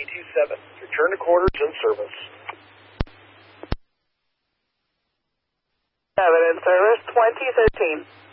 T27. Return to quarters in service. 7 in service, 2013.